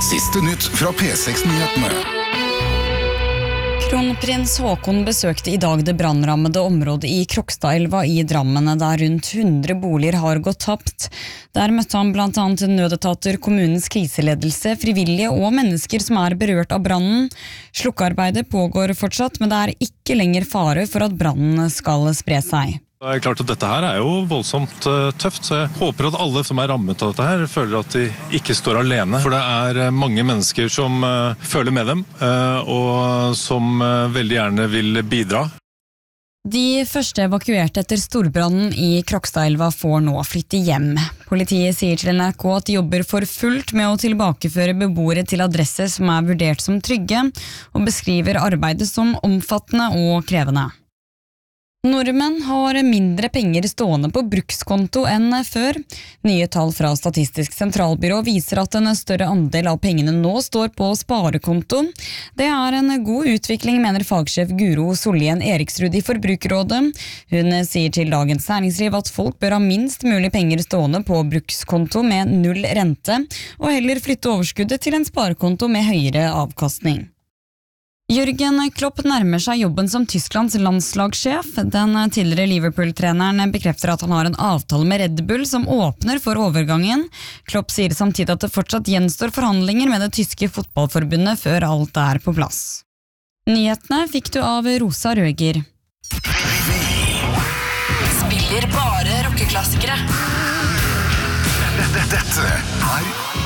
Siste nytt fra P6-nyhetene. Kronprins Haakon besøkte I dag det brannrammede området I Krokstadelva I Drammen, der rundt 100 boliger har gått tapt. Der møtte han blant annet nødetater, kommunens kriseledelse, frivillige og mennesker som berørt av brannen. Slukkearbeidet pågår fortsatt, men det ikke lenger fare for at brannen skal spre seg. Det klart at dette her jo voldsomt tøft, så jeg håper at alle som rammet av dette her føler at de ikke står alene. For det mange mennesker som føler med dem, og som veldig gjerne vil bidra. De første evakuerte etter storbrannen I Krokstadelva får nå flytte hjem. Politiet sier til NRK at de jobber for fullt med å tilbakeføre beboere til adresser som vurdert som trygge, og beskriver arbeidet som omfattende og krevende. Nordmenn har mindre penger stående på brukskonto enn før. Nye tall fra Statistisk sentralbyrå viser at en større andel av pengene nå står på sparekonto. Det en god utvikling, mener fagsjef Guro Sollien Eriksrud I Forbrukerrådet. Hun sier til Dagens Næringsliv at folk bør ha minst mulig penger stående på brukskonto med 0 rente, og heller flytte overskuddet til en sparekonto med høyere avkastning. Jürgen Klopp nærmer seg jobben som Tysklands landslagssjef. Den tidligere Liverpool-treneren bekrefter at han har en avtale med Red Bull som åpner for overgangen. Klopp sier samtidig at det fortsatt gjenstår forhandlinger med det tyske fotballforbundet før alt på plass. Nyhetene fikk du av Rosa Røger. Spiller bare rockeklassikere. Dette